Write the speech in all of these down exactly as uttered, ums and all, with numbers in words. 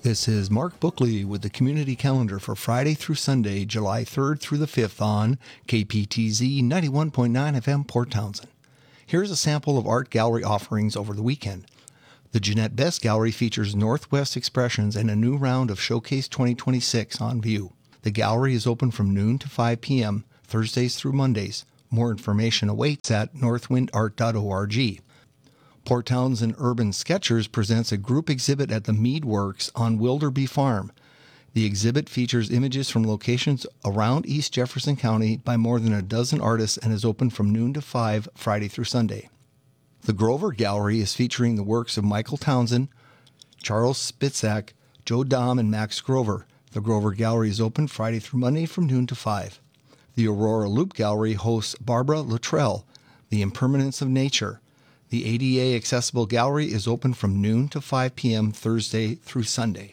This is Mark Bookley with the Community Calendar for Friday through Sunday, July third through the fifth on K P T Z ninety-one point nine F M Port Townsend. Here's a sample of art gallery offerings over the weekend. The Jeanette Best Gallery features Northwest Expressions and a new round of Showcase twenty twenty-six on view. The gallery is open from noon to five p.m., Thursdays through Mondays. More information awaits at northwind art dot org. Port Townsend Urban Sketchers presents a group exhibit at the Mead Works on Wilderby Farm. The exhibit features images from locations around East Jefferson County by more than a dozen artists and is open from noon to five, Friday through Sunday. The Grover Gallery is featuring the works of Michael Townsend, Charles Spitzak, Joe Dahm, and Max Grover. The Grover Gallery is open Friday through Monday from noon to five. The Aurora Loop Gallery hosts Barbara Luttrell, The Impermanence of Nature. The A D A Accessible Gallery is open from noon to five p.m. Thursday through Sunday.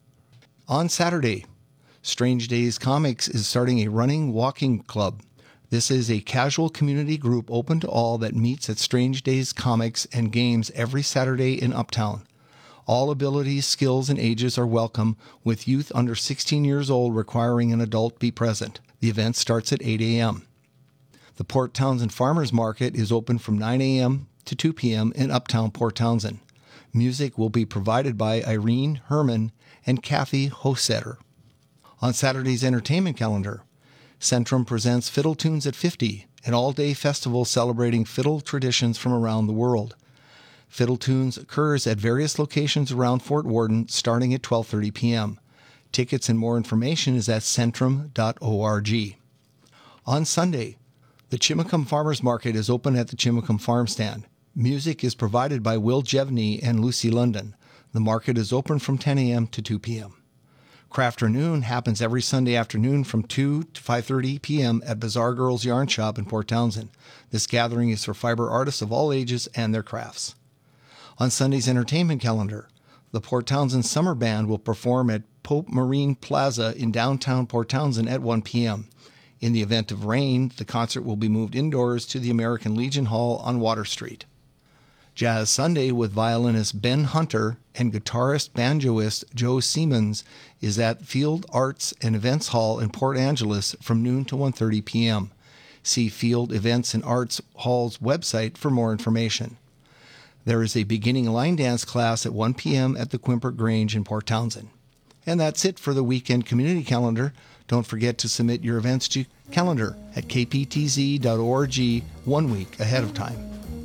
On Saturday, Strange Days Comics is starting a running walking club. This is a casual community group open to all that meets at Strange Days Comics and Games every Saturday in Uptown. All abilities, skills, and ages are welcome, with youth under sixteen years old requiring an adult be present. The event starts at eight a.m. The Port Townsend Farmers Market is open from nine a.m. to two p.m. in Uptown Port Townsend. Music will be provided by Irene Herman and Kathy Hosetter. On Saturday's entertainment calendar, Centrum presents Fiddle Tunes at fifty, an all-day festival celebrating fiddle traditions from around the world. Fiddle Tunes occurs at various locations around Fort Worden starting at twelve thirty p.m. Tickets and more information is at centrum dot org. On Sunday, the Chimacum Farmers Market is open at the Chimacum Farm Stand. Music is provided by Will Jevney and Lucy London. The market is open from ten a.m. to two p.m. Crafternoon happens every Sunday afternoon from two to five thirty p.m. at Bazaar Girls Yarn Shop in Port Townsend. This gathering is for fiber artists of all ages and their crafts. On Sunday's entertainment calendar, the Port Townsend Summer Band will perform at Pope Marine Plaza in downtown Port Townsend at one p.m. In the event of rain, the concert will be moved indoors to the American Legion Hall on Water Street. Jazz Sunday with violinist Ben Hunter and guitarist banjoist Joe Siemens is at Field Arts and Events Hall in Port Angeles from noon to one thirty p.m. See Field Events and Arts Hall's website for more information. There is a beginning line dance class at one p.m. at the Quimper Grange in Port Townsend. And that's it for the weekend community calendar. Don't forget to submit your events to calendar at k p t z dot org one week ahead of time.